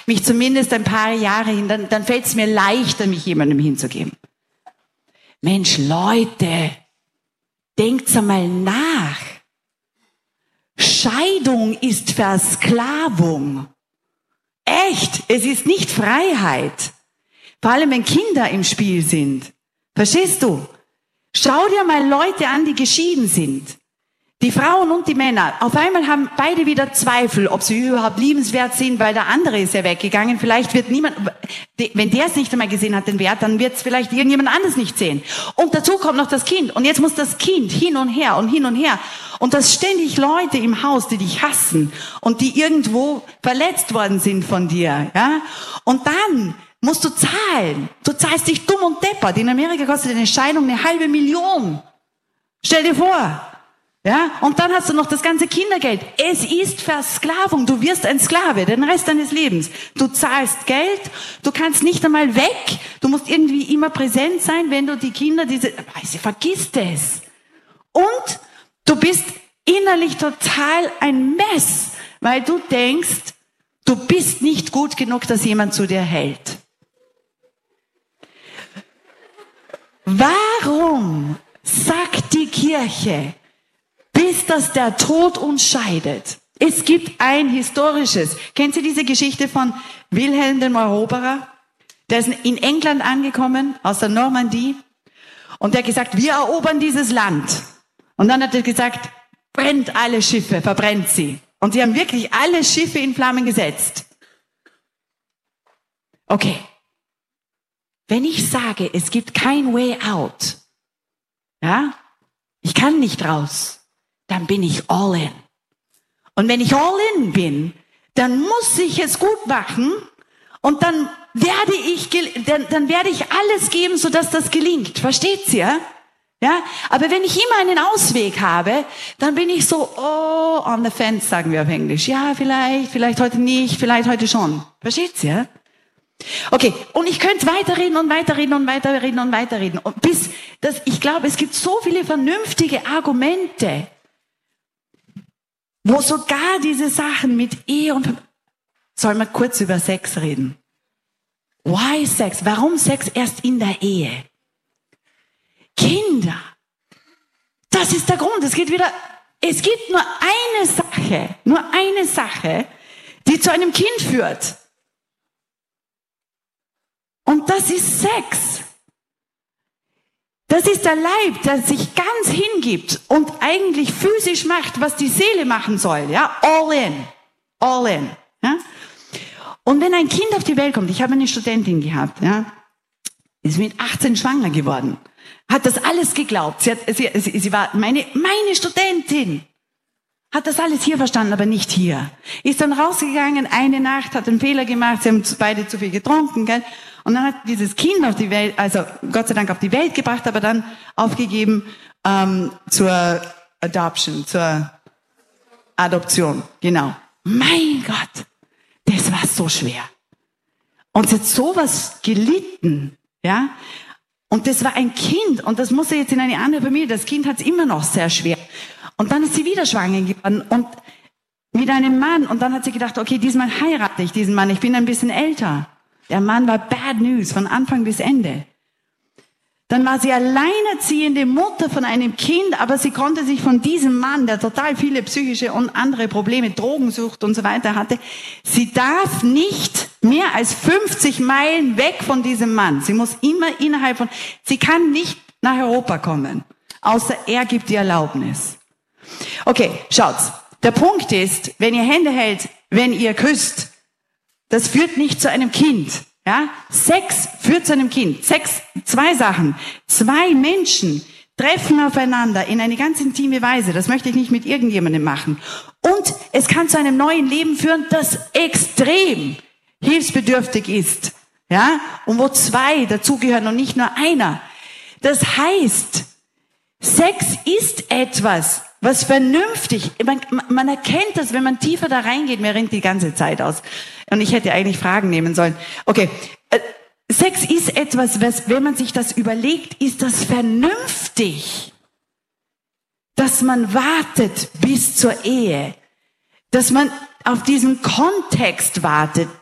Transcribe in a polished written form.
mich zumindest ein paar Jahre hin, dann fällt es mir leichter, mich jemandem hinzugeben. Mensch, Leute, denkt's einmal nach. Scheidung ist Versklavung. Echt, es ist nicht Freiheit. Vor allem, wenn Kinder im Spiel sind. Verstehst du? Schau dir mal Leute an, die geschieden sind. Die Frauen und die Männer. Auf einmal haben beide wieder Zweifel, ob sie überhaupt liebenswert sind, weil der andere ist ja weggegangen. Vielleicht wird niemand, wenn der es nicht einmal gesehen hat, den Wert, dann wird es vielleicht irgendjemand anderes nicht sehen. Und dazu kommt noch das Kind. Und jetzt muss das Kind hin und her und hin und her. Und das ständig Leute im Haus, die dich hassen und die irgendwo verletzt worden sind von dir. Ja? Und dann musst du zahlen. Du zahlst dich dumm und deppert. In Amerika kostet eine Scheidung 500.000. Stell dir vor. Ja? Und dann hast du noch das ganze Kindergeld. Es ist Versklavung. Du wirst ein Sklave den Rest deines Lebens. Du zahlst Geld. Du kannst nicht einmal weg. Du musst irgendwie immer präsent sein, wenn du die Kinder vergisst es. Und du bist innerlich total ein Mess, weil du denkst, du bist nicht gut genug, dass jemand zu dir hält. Warum sagt die Kirche, bis dass der Tod uns scheidet? Es gibt ein historisches. Kennt ihr diese Geschichte von Wilhelm dem Eroberer? Der ist in England angekommen, aus der Normandie. Und der hat gesagt, wir erobern dieses Land. Und dann hat er gesagt, brennt alle Schiffe, verbrennt sie. Und sie haben wirklich alle Schiffe in Flammen gesetzt. Okay. Wenn ich sage, es gibt kein Way out, ja, ich kann nicht raus, dann bin ich all in. Und wenn ich all in bin, dann muss ich es gut machen und dann werde ich alles geben, sodass das gelingt. Versteht's ihr? Ja? Aber wenn ich immer einen Ausweg habe, dann bin ich so, on the fence, sagen wir auf Englisch. Ja, vielleicht heute nicht, vielleicht heute schon. Versteht's ihr? Okay, und ich könnte weiterreden und weiterreden und weiterreden und weiterreden. Und ich glaube, es gibt so viele vernünftige Argumente, wo sogar diese Sachen mit Ehe und... Sollen wir kurz über Sex reden? Why Sex? Warum Sex erst in der Ehe? Kinder. Das ist der Grund. Es gibt nur eine Sache, die zu einem Kind führt. Und das ist Sex. Das ist der Leib, der sich ganz hingibt und eigentlich physisch macht, was die Seele machen soll. Ja, all in. Ja? Und wenn ein Kind auf die Welt kommt, ich habe eine Studentin gehabt, ja, ist mit 18 schwanger geworden, hat das alles geglaubt. Sie war meine Studentin. Hat das alles hier verstanden, aber nicht hier. Ist dann rausgegangen, eine Nacht, hat einen Fehler gemacht, sie haben beide zu viel getrunken, gell? Und dann hat dieses Kind auf die Welt, also Gott sei Dank auf die Welt gebracht, aber dann aufgegeben zur Adoption. Genau. Mein Gott, das war so schwer. Und sie hat sowas gelitten, ja? Und das war ein Kind und das musste jetzt in eine andere Familie. Das Kind hat es immer noch sehr schwer. Und dann ist sie wieder schwanger geworden und mit einem Mann. Und dann hat sie gedacht, okay, diesmal heirate ich diesen Mann. Ich bin ein bisschen älter. Der Mann war bad news von Anfang bis Ende. Dann war sie alleinerziehende Mutter von einem Kind, aber sie konnte sich von diesem Mann, der total viele psychische und andere Probleme, Drogensucht und so weiter hatte, sie darf nicht mehr als 50 Meilen weg von diesem Mann. Sie muss immer sie kann nicht nach Europa kommen, außer er gibt die Erlaubnis. Okay, schaut's. Der Punkt ist, wenn ihr Hände hält, wenn ihr küsst, das führt nicht zu einem Kind. Ja? Sex führt zu einem Kind. Sex, 2 Sachen. 2 Menschen treffen aufeinander in eine ganz intime Weise. Das möchte ich nicht mit irgendjemandem machen. Und es kann zu einem neuen Leben führen, das extrem hilfsbedürftig ist. Ja? Und wo 2 dazugehören und nicht nur einer. Das heißt, Sex ist etwas, was vernünftig, man erkennt das, wenn man tiefer da reingeht, mir rennt die ganze Zeit aus. Und ich hätte eigentlich Fragen nehmen sollen. Okay, Sex ist etwas, wenn man sich das überlegt, ist das vernünftig, dass man wartet bis zur Ehe, dass man auf diesen Kontext wartet,